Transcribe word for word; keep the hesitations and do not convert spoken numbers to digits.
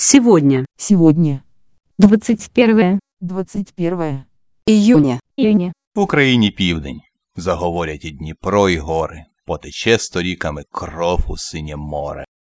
Сегодня. Сегодня. двадцать первое двадцать первое Июня. июня. В Україні південь. Заговорять і Дніпро, і гори. Потече сторіками кров у синє море.